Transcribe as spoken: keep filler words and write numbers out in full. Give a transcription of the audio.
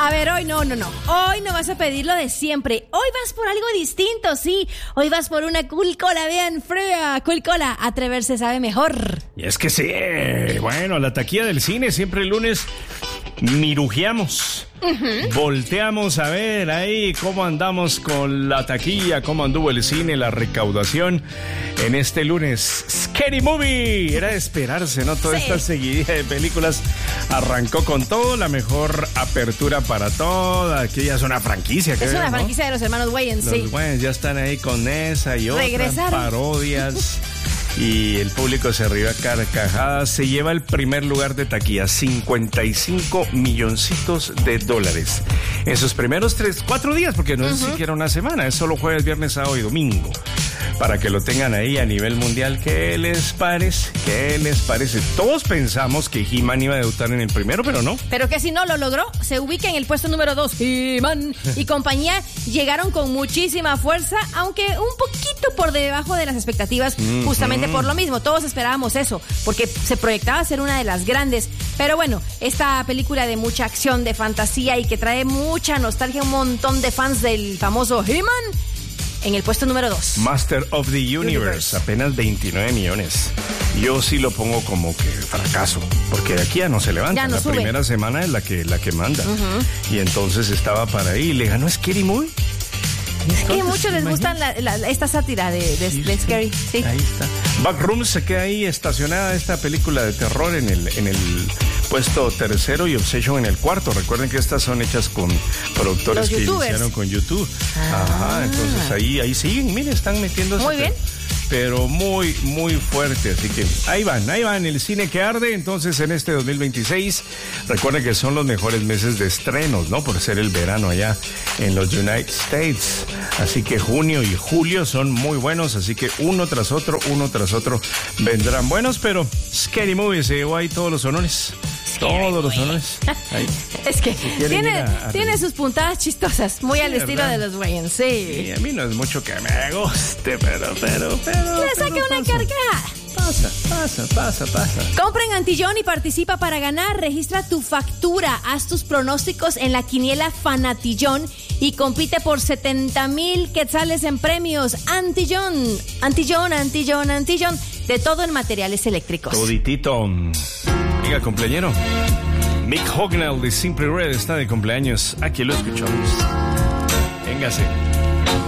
A ver, hoy no, no, no. Hoy no vas a pedir lo de siempre. Hoy vas por algo distinto, sí. Hoy vas por una Cool Cola, vean, fría. Cool Cola, atreverse sabe mejor. Y es que sí, bueno, la taquilla del cine siempre el lunes mirujeamos. Uh-huh. Volteamos a ver ahí cómo andamos con la taquilla, cómo anduvo el cine, la recaudación en este lunes. Scary Movie, era de esperarse, ¿no? Toda sí. Esta seguidilla de películas arrancó con todo, la mejor apertura para toda, que ya es una franquicia. Es creo, una ¿no? franquicia de los hermanos Wayans, sí. Los Wayans ya están ahí con esa y otras parodias. Y el público se ríe a carcajadas. Se lleva el primer lugar de taquilla, cincuenta y cinco milloncitos de dólares. En sus primeros tres, cuatro días, porque no uh-huh. es siquiera una semana, es solo jueves, viernes, sábado y domingo. Para que lo tengan ahí a nivel mundial. ¿Qué les parece? ¿Qué les parece? Todos pensamos que He-Man iba a debutar en el primero, pero no. Pero que si no lo logró, se ubica en el puesto número dos. He-Man y compañía llegaron con muchísima fuerza, aunque un poquito por debajo de las expectativas, uh-huh. justamente por lo mismo. Todos esperábamos eso, porque se proyectaba ser una de las grandes. Pero bueno, esta película de mucha acción, de fantasía y que trae mucha nostalgia, un montón de fans del famoso He-Man. En el puesto número dos. Master of the Universe, Universe, apenas veintinueve millones. Yo sí lo pongo como que fracaso, porque de aquí ya no se levanta. No la sube. Primera semana es la que, la que manda. Uh-huh. Y entonces estaba para ahí. ¿Le ganó Scary Movie? Es que a muchos les gusta la, la, esta sátira de, de, sí, de Scary. Sí. Ahí está. Backrooms se queda ahí estacionada esta película de terror en el, en el puesto tercero y Obsession en el cuarto. Recuerden que estas son hechas con productores Los que YouTubers. iniciaron con YouTube. Ah. Ajá, entonces ahí, ahí siguen, miren, están metiéndose. Muy bien. Pero muy, muy fuerte. Así que ahí van, ahí van. El cine que arde. Entonces, en este dos mil veintiséis, recuerden que son los mejores meses de estrenos, ¿no? Por ser el verano allá en los United States. Así que junio y julio son muy buenos. Así que uno tras otro, uno tras otro vendrán buenos. Pero Scary Movie se llevó ahí todos los honores. Todos los honores. Ahí. Es que si tiene, a, a tiene sus puntadas chistosas, muy sí, al estilo ¿verdad? De los Wayans, sí. Sí, a mí no es mucho que me guste, pero, pero, pero. Le saca una carcajada. Pasa, pasa, pasa, pasa. Compra en Antillón y participa para ganar. Registra tu factura, haz tus pronósticos en la quiniela Fanatillón y compite por setenta mil quetzales en premios. Antillón, Antillón, Antillón, Antillón. De todo en materiales eléctricos. Toditito. Oiga, cumpleañero. Mick Hucknall de Simply Red está de cumpleaños. Aquí lo escuchamos. Véngase.